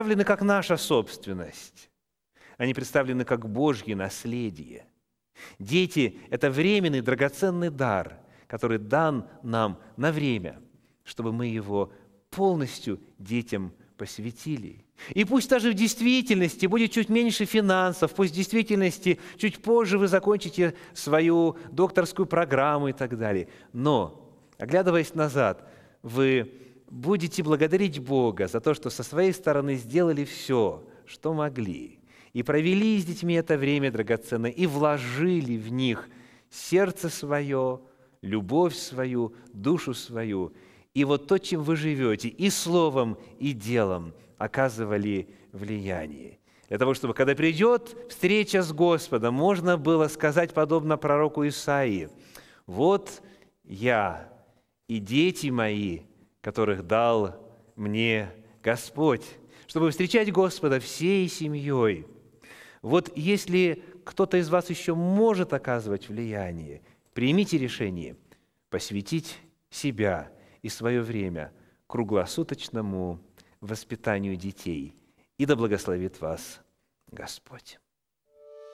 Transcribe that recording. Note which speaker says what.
Speaker 1: представлены как наша собственность. Они представлены как Божье наследие. Дети – это временный, драгоценный дар, который дан нам на время, чтобы мы его полностью детям посвятили. И пусть даже в действительности будет чуть меньше финансов, пусть в действительности чуть позже вы закончите свою докторскую программу и так далее. Но, оглядываясь назад, вы будете благодарить Бога за то, что со своей стороны сделали все, что могли, и провели с детьми это время драгоценное, и вложили в них сердце свое, любовь свою, душу свою. И вот то, чем вы живете, и словом, и делом оказывали влияние. Для того, чтобы, когда придет встреча с Господом, можно было сказать, подобно пророку Исаии: «Вот я и дети мои, которых дал мне Господь», чтобы встречать Господа всей семьей. Вот если кто-то из вас еще может оказывать влияние, примите решение посвятить себя и свое время круглосуточному воспитанию детей. И да благословит вас Господь.